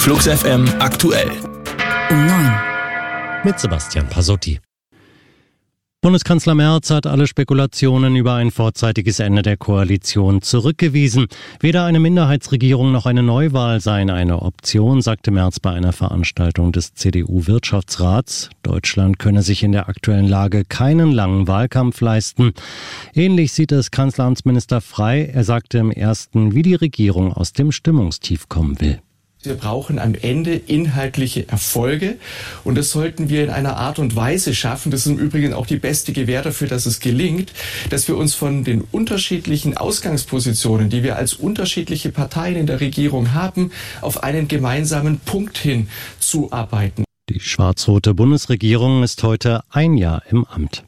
Flux FM aktuell. Um 9. Mit Sebastian Pasotti. Bundeskanzler Merz hat alle Spekulationen über ein vorzeitiges Ende der Koalition zurückgewiesen. Weder eine Minderheitsregierung noch eine Neuwahl seien eine Option, sagte Merz bei einer Veranstaltung des CDU-Wirtschaftsrats. Deutschland könne sich in der aktuellen Lage keinen langen Wahlkampf leisten. Ähnlich sieht es Kanzleramtsminister Frey. Er sagte im Ersten, wie die Regierung aus dem Stimmungstief kommen will. Wir brauchen am Ende inhaltliche Erfolge und das sollten wir in einer Art und Weise schaffen, das ist im Übrigen auch die beste Gewähr dafür, dass es gelingt, dass wir uns von den unterschiedlichen Ausgangspositionen, die wir als unterschiedliche Parteien in der Regierung haben, auf einen gemeinsamen Punkt hin zuarbeiten. Die schwarz-rote Bundesregierung ist heute ein Jahr im Amt.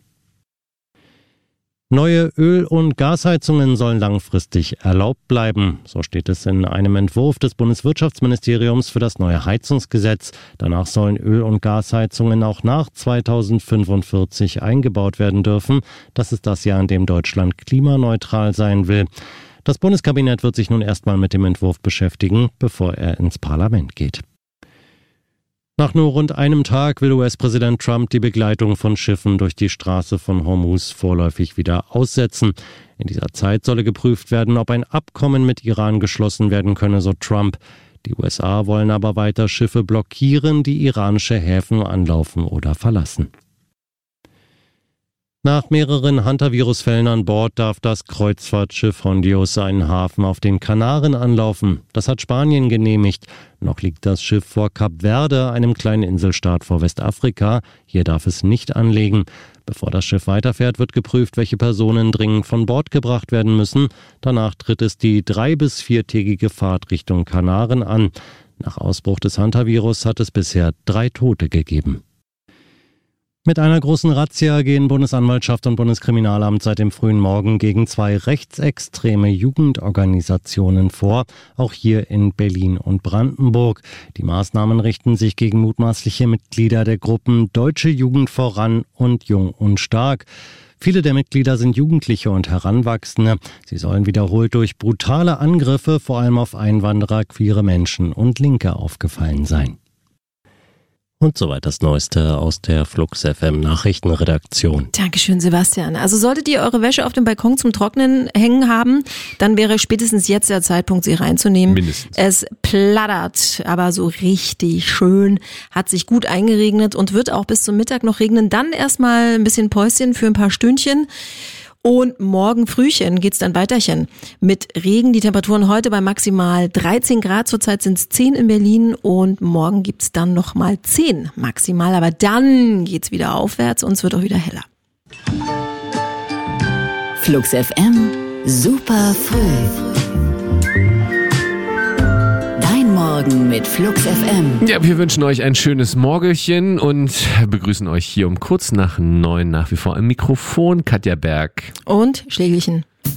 Neue Öl- und Gasheizungen sollen langfristig erlaubt bleiben. So steht es in einem Entwurf des Bundeswirtschaftsministeriums für das neue Heizungsgesetz. Danach sollen Öl- und Gasheizungen auch nach 2045 eingebaut werden dürfen. Das ist das Jahr, in dem Deutschland klimaneutral sein will. Das Bundeskabinett wird sich nun erstmal mit dem Entwurf beschäftigen, bevor er ins Parlament geht. Nach nur rund einem Tag will US-Präsident Trump die Begleitung von Schiffen durch die Straße von Hormuz vorläufig wieder aussetzen. In dieser Zeit solle geprüft werden, ob ein Abkommen mit Iran geschlossen werden könne, so Trump. Die USA wollen aber weiter Schiffe blockieren, die iranische Häfen anlaufen oder verlassen. Nach mehreren Hantavirus-Fällen an Bord darf das Kreuzfahrtschiff Hondios seinen Hafen auf den Kanaren anlaufen. Das hat Spanien genehmigt. Noch liegt das Schiff vor Kap Verde, einem kleinen Inselstaat vor Westafrika. Hier darf es nicht anlegen. Bevor das Schiff weiterfährt, wird geprüft, welche Personen dringend von Bord gebracht werden müssen. Danach tritt es die 3- bis 4-tägige Fahrt Richtung Kanaren an. Nach Ausbruch des Hantavirus hat es bisher 3 Tote gegeben. Mit einer großen Razzia gehen Bundesanwaltschaft und Bundeskriminalamt seit dem frühen Morgen gegen 2 rechtsextreme Jugendorganisationen vor, auch hier in Berlin und Brandenburg. Die Maßnahmen richten sich gegen mutmaßliche Mitglieder der Gruppen Deutsche Jugend voran und Jung und Stark. Viele der Mitglieder sind Jugendliche und Heranwachsende. Sie sollen wiederholt durch brutale Angriffe vor allem auf Einwanderer, queere Menschen und Linke aufgefallen sein. Und soweit das Neueste aus der Flux FM Nachrichtenredaktion. Dankeschön, Sebastian. Also solltet ihr eure Wäsche auf dem Balkon zum Trocknen hängen haben, dann wäre spätestens jetzt der Zeitpunkt, sie reinzunehmen. Mindestens. Es plattert, aber so richtig schön, hat sich gut eingeregnet und wird auch bis zum Mittag noch regnen. Dann erstmal ein bisschen Päuschen für ein paar Stündchen. Und morgen Frühchen geht's dann weiterchen mit Regen. Die Temperaturen heute bei maximal 13 Grad. Zurzeit sind es 10 in Berlin und morgen gibt's dann nochmal 10 maximal. Aber dann geht's wieder aufwärts und es wird auch wieder heller. Flux FM, super früh. Morgen mit Flux FM. Ja, wir wünschen euch ein schönes Morgelchen und begrüßen euch hier um kurz nach 9 nach wie vor am Mikrofon Katja Berg und Schlägelchen.